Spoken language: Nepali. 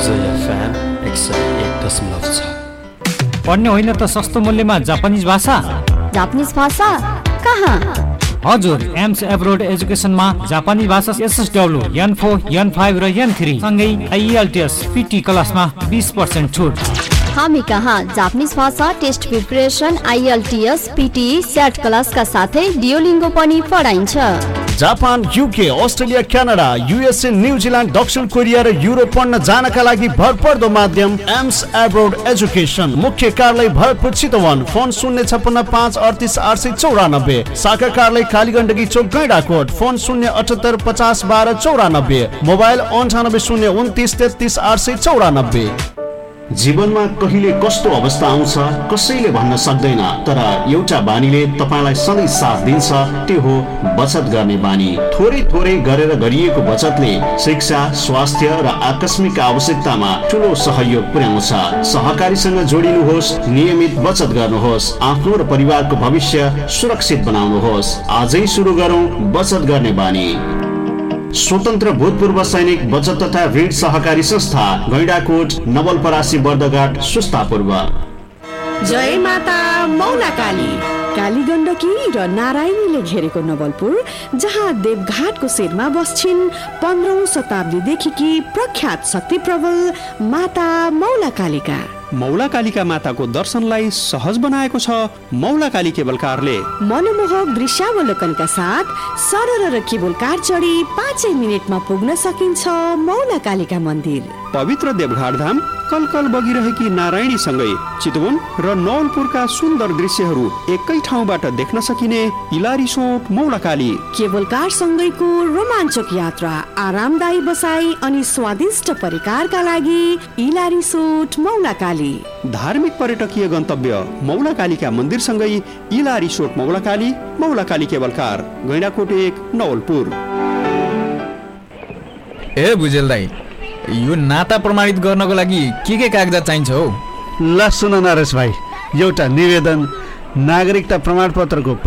उदय FM 101.6। पढ्ने होइन त सस्तो मूल्यमा जापानिज भाषा। जापानिज भाषा कहाँ? हजुर, एम्स एब्रोड एजुकेसनमा जापानी भाषा SSW, N4, N5 र N3 सँगै IELTS PT क्लासमा 20% छुट। हामी कहाँ जापानिज भाषा test preparation, IELTS, PT, SAT क्लासका साथै डियोलिङ्गो पनि पढाइन्छ। Japan, UK, Australia, Canada, USA, New Zealand, दक्षिण कोरिया र युरोप पढ्न जानका लागि भरपर्दो माध्यम एम्स एब्रोड एजुकेसन। मुख्य कार्यालय भरतपुर चितवन। फोन 056 38 894। शाखा कार्यालय कालीगण्डकी चोक गैंडाकोट। फोन 078 50 12 94। मोबाइल 98 029 33 894। जीवनमा कहिले कस्तो अवस्था आउँछ कसैले भन्न सक्दैन, तर एउटा बानीले तपाईलाई सधैँ साथ दिन्छ, त्यो हो बचत गर्ने बानी। थोरै थोरै गरेर गरिएको बचतले शिक्षा, स्वास्थ्य र आकस्मिक आवश्यकतामा ठुलो सहयोग पुर्याउँछ। सहकारीसँग जोडिनुहोस्, नियमित बचत गर्नुहोस्, आफ्नो र परिवारको भविष्य सुरक्षित बनाउनुहोस्। आजै सुरु गरौँ बचत गर्ने बानी। स्वतन्त्र भूतपूर्व सैनिक बचत तथा ऋण सहकारी संस्था, गैंडाकोट, नवलपरासी, बर्दघाट, सुस्तापूर्व। जय माता मौला काली। काली गण्डकी र नारायणीले घेरेको नवलपुर, जहाँ देवघाटको शिरमा बस्छिन् 15औं शताब्दीदेखि प्रख्यात शक्ति प्रबल माता मौला कालिका। मौला कालिका माताको दर्शनलाई सहज बनाएको छ मौला काली केबल कारले। मनमोहक दृश्यावलोकनका साथ सरल र केबल कार चढी 5 मिनेटमा पुग्न सकिन्छ मौला कालिका मन्दिर। पवित्र देवघाट धाम कलकल बगिरहेकी नारायणी सँगै चितवन र नवलपुरका सुन्दर दृश्यहरू एकै ठाउँबाट देख्न सकिने इलारिसोट मौला काली। केबल कार सँगैको रोमाञ्चक यात्रा, आरामदायी बसाई अनि स्वादिष्ट परिकारका लागि इलारिसोट मौला काली। धार्मिक पर्यटकीय गन्तव्य मौला कालिका मन्दिर सँगै इलारिसोट मौला काली केबल कार, गैंडाकोट 1, नवलपुर। ए बुझेल दाइ, यो नाता प्रमाणित गर्नको लागि के कागजात चाहिन्छ हो? ल सुन नरेश भाइ, एउटा निवेदन, नागरिकता प्रमाणपत्रको